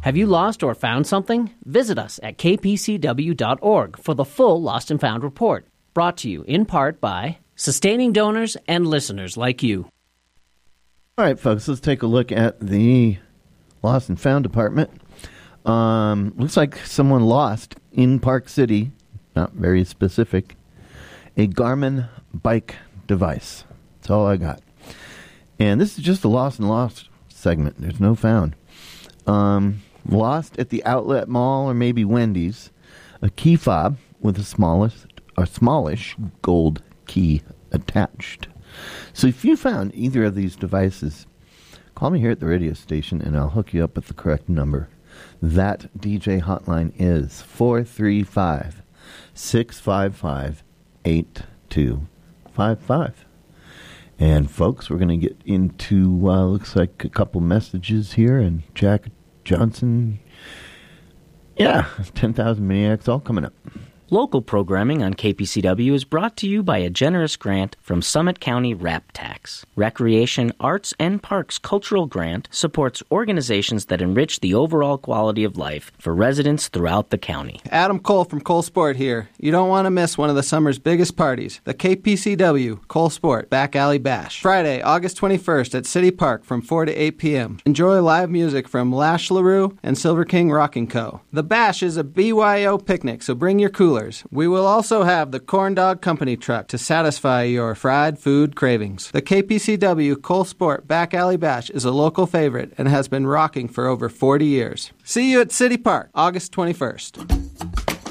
Have you lost or found something? Visit us at kpcw.org for the full Lost and Found report, brought to you in part by sustaining donors and listeners like you. All right, folks, let's take a look at the Lost and Found department. Looks like someone lost in Park City, not very specific, a Garmin bike device. That's all I got. And this is just a lost and lost segment. There's no found. Lost at the outlet mall or maybe Wendy's, a key fob with a smallish gold key attached. So if you found either of these devices, call me here at the radio station and I'll hook you up with the correct number. That DJ hotline is 435-655-8255. And folks, we're going to get into, looks like a couple messages here, and Jack Johnson, 10,000 Maniacs, all coming up. Local programming on KPCW is brought to you by a generous grant from Summit County RAP Tax. Recreation, Arts, and Parks Cultural Grant supports organizations that enrich the overall quality of life for residents throughout the county. Adam Cole from Cole Sport here. You don't want to miss one of the summer's biggest parties, the KPCW Cole Sport Back Alley Bash. Friday, August 21st at City Park from 4 to 8 p.m. Enjoy live music from Lash LaRue and Silver King Rocking Co. The Bash is a BYO picnic, so bring your cooler. We will also have the Corn Dog Company truck to satisfy your fried food cravings. The KPCW Cole Sport Back Alley Bash is a local favorite and has been rocking for over 40 years. See you at City Park, August 21st.